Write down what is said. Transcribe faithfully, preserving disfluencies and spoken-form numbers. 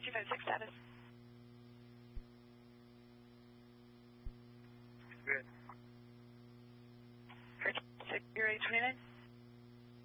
two five six status. Good. For six zero eight twenty nine.